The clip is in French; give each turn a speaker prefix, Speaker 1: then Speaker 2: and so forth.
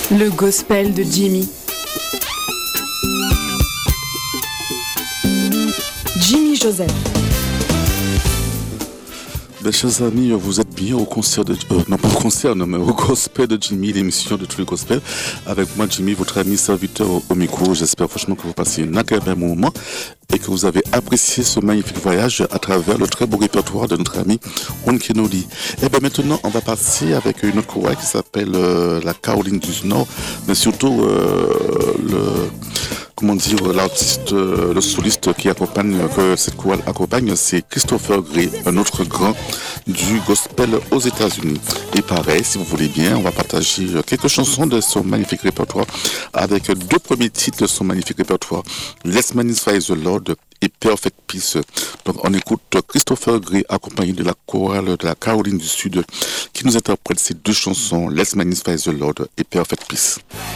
Speaker 1: Le gospel de Jimmy. Jimmy Joseph.
Speaker 2: Mes chers amis, vous êtes bien au concert de... non pas au concert, non, mais au gospel de Jimmy, l'émission de tous les gospels. Avec moi, Jimmy, votre ami serviteur au micro. J'espère franchement que vous passez un agréable moment et que vous avez apprécié ce magnifique voyage à travers le très beau répertoire de notre ami Juan Kennedy. Et bien maintenant, on va passer avec une autre chorale qui s'appelle la Caroline du Nord, mais surtout l'artiste, le soliste qui accompagne, que cette chorale accompagne, c'est Christopher Gray, un autre grand du gospel aux États-Unis. Et pareil, si vous voulez bien, on va partager quelques chansons de son magnifique répertoire avec deux premiers titres de son magnifique répertoire, Let's Magnify the Lord et Perfect Peace. Donc on écoute Christopher Gray accompagné de la chorale de la Caroline du Sud qui nous interprète ces deux chansons, Let's Magnify the Lord et Perfect Peace.